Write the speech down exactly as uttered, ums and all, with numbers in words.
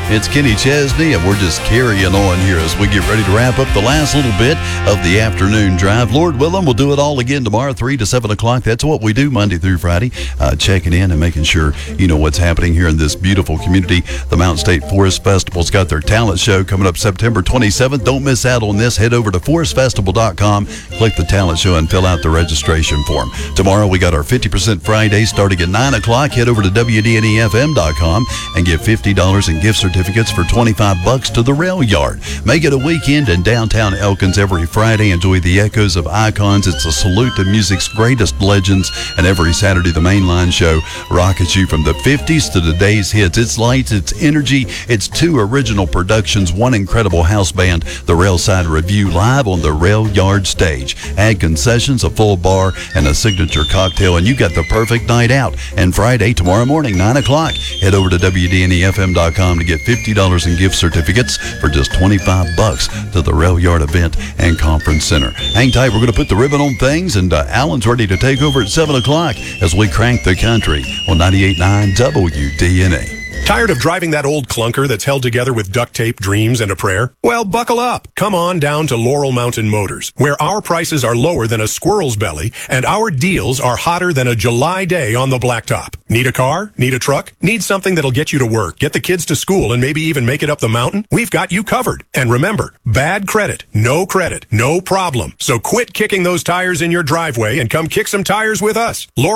It's Kenny Chesney, and we're just carrying on here as we get ready to wrap up the last little bit of the afternoon drive. Lord willing, we'll do it all again tomorrow, three to seven o'clock. That's what we do Monday through Friday, uh, checking in and making sure you know what's happening here in this beautiful community. The Mountain State Forest Festival's got their talent show coming up September twenty-seventh. Don't miss out on this. Head over to forest festival dot com, click the talent show, and fill out the registration form. Tomorrow, we got our fifty percent Friday starting at nine o'clock. Head over to W D N E F M dot com and give fifty dollars in gift certificates for twenty-five bucks to the Rail Yard. Make it a weekend in downtown Elkins every Friday. Enjoy the echoes of icons. It's a salute to music's greatest legends. And every Saturday, the Mainline Show rockets you from the fifties to today's hits. It's lights, it's energy, it's two original productions, one incredible house band, the Railside Review, live on the Rail Yard stage. Add concessions, a full bar, and a signature cocktail, and you got the perfect night out. And Friday, tomorrow morning, nine o'clock, head over to W D N E F M dot com to get fifty dollars in gift certificates for just twenty-five bucks to the Rail Yard event and conference center. Hang tight, we're going to put the ribbon on things, and uh, Alan's ready to take over at seven o'clock as we crank the country on ninety-eight point nine W D N A. Tired of driving that old clunker that's held together with duct tape, dreams, and a prayer? Well, buckle up. Come on down to Laurel Mountain Motors, where our prices are lower than a squirrel's belly, and our deals are hotter than a July day on the blacktop. Need a car? Need a truck? Need something that'll get you to work, get the kids to school, and maybe even make it up the mountain? We've got you covered. And remember, bad credit, no credit, no problem. So quit kicking those tires in your driveway and come kick some tires with us. Laurel